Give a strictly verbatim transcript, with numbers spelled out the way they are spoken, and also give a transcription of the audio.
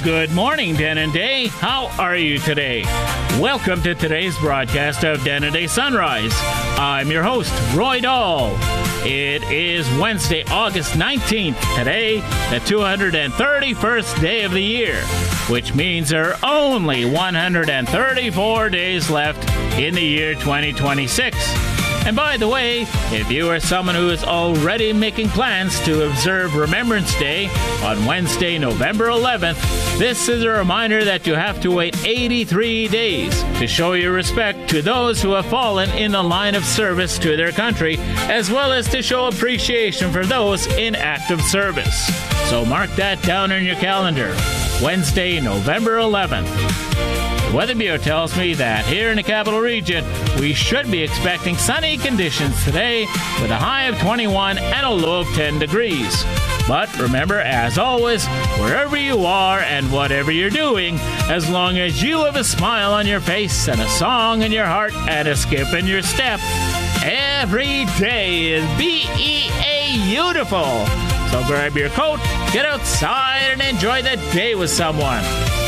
Good morning, Denendeh. How are you today? Welcome to today's broadcast of Denendeh Sunrise. I'm your host, Roy Dahl. It is Wednesday, August nineteenth. Today, the two hundred thirty-first day of the year, which means there are only one hundred thirty-four days left in the year twenty twenty-six. And by the way, if you are someone who is already making plans to observe Remembrance Day on Wednesday, November eleventh, this is a reminder that you have to wait eighty-three days to show your respect to those who have fallen in the line of service to their country, as well as to show appreciation for those in active service. So mark that down on your calendar. Wednesday, November eleventh. The Weather Bureau tells me that here in the capital region, we should be expecting sunny conditions today with a high of twenty-one and a low of ten degrees. But remember, as always, wherever you are and whatever you're doing, as long as you have a smile on your face and a song in your heart and a skip in your step, every day is B E A beautiful. So grab your coat, get outside, and enjoy the day with someone.